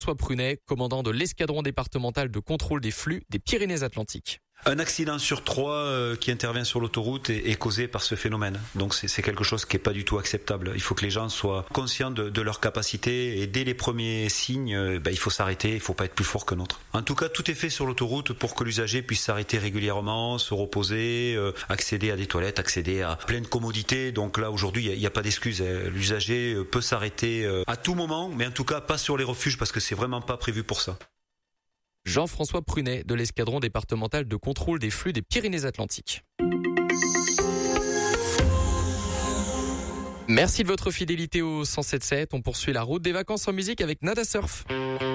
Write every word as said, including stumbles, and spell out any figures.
Jean-François Prunet, commandant de l'escadron départemental de contrôle des flux des Pyrénées-Atlantiques. Un accident sur trois euh, qui intervient sur l'autoroute est, est causé par ce phénomène. Donc c'est, c'est quelque chose qui est pas du tout acceptable. Il faut que les gens soient conscients de, de leur capacité et dès les premiers signes, euh, bah, il faut s'arrêter, il faut pas être plus fort que l'autre. En tout cas, tout est fait sur l'autoroute pour que l'usager puisse s'arrêter régulièrement, se reposer, euh, accéder à des toilettes, accéder à plein de commodités. Donc là, aujourd'hui, il n'y a, a pas d'excuse. L'usager peut s'arrêter euh, à tout moment, mais en tout cas pas sur les refuges parce que c'est vraiment pas prévu pour ça. Jean-François Prunet de l'escadron départemental de contrôle des flux des Pyrénées-Atlantiques. Merci de votre fidélité au cent sept sept. On poursuit la route des vacances en musique avec Nada Surf.